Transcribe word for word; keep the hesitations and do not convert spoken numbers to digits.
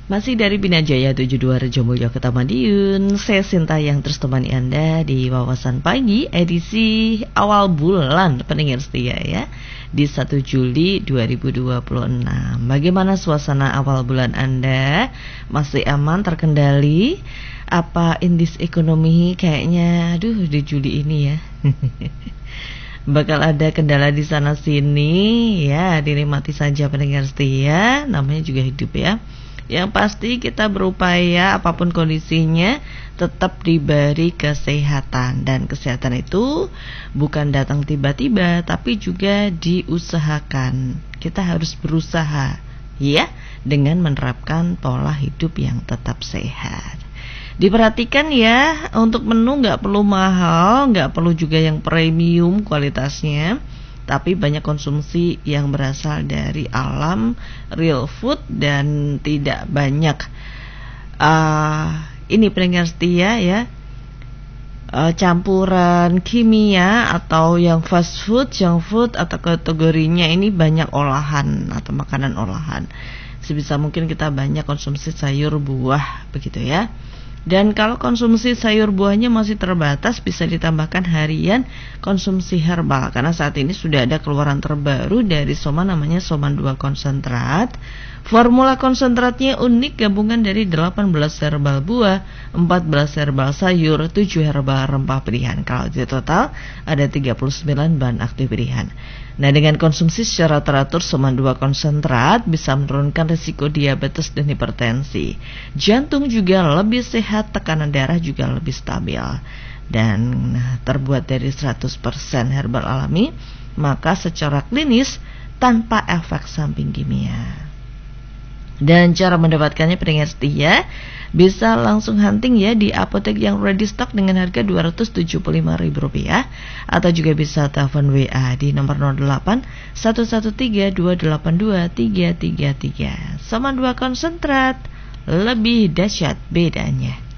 Masih dari Bina Jaya tujuh puluh dua Rejomulyo Kota Madiun, saya Sinta yang terus temani Anda di Wawasan Pagi edisi awal bulan pendengar setia ya, di satu Juli dua ribu dua puluh enam. Bagaimana suasana awal bulan Anda? Masih aman, terkendali? Apa indeks ekonomi kayaknya aduh di Juli ini ya bakal ada kendala di sana sini ya, dinikmati saja pendengar setia, namanya juga hidup ya. Yang pasti kita berupaya apapun kondisinya tetap diberi kesehatan, dan kesehatan itu bukan datang tiba-tiba tapi juga diusahakan. Kita harus berusaha ya dengan menerapkan pola hidup yang tetap sehat. Diperhatikan ya, untuk menu nggak perlu mahal, nggak perlu juga yang premium kualitasnya, tapi banyak konsumsi yang berasal dari alam, real food, dan tidak banyak uh, ini pendengar setia ya, uh, campuran kimia atau yang fast food, junk food atau kategorinya ini banyak olahan atau makanan olahan. Sebisa mungkin kita banyak konsumsi sayur buah begitu ya. Dan kalau konsumsi sayur buahnya masih terbatas, bisa ditambahkan harian konsumsi herbal, karena saat ini sudah ada keluaran terbaru dari Soman, namanya Soman dua konsentrat. Formula konsentratnya unik, gabungan dari delapan belas herbal buah, empat belas herbal sayur, tujuh herbal rempah pilihan. Kalau di total ada tiga puluh sembilan bahan aktif pilihan. Nah, dengan konsumsi secara teratur Soman dua konsentrat bisa menurunkan risiko diabetes dan hipertensi. Jantung juga lebih sehat, tekanan darah juga lebih stabil. Dan terbuat dari seratus persen herbal alami, maka secara klinis tanpa efek samping kimia. Dan cara mendapatkannya pendengar setia, bisa langsung hunting ya di apotek yang ready stock dengan harga dua ratus tujuh puluh lima ribu rupiah, atau juga bisa telepon W A di nomor nol delapan satu satu tiga dua delapan dua tiga tiga tiga. Soman dua konsentrat, lebih dahsyat bedanya.